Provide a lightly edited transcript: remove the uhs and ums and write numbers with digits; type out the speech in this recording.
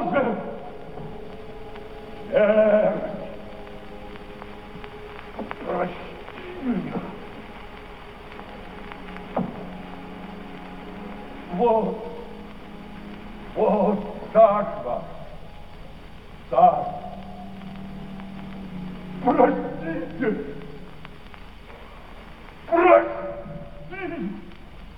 Боже! Прости меня. Вот так вам. Так. Прости.